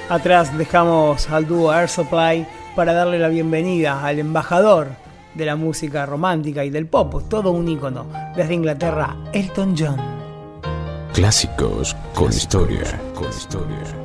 Atrás dejamos al dúo Air Supply para darle la bienvenida al embajador de la música romántica y del pop, todo un ícono, desde Inglaterra, Elton John. Clásicos con historia.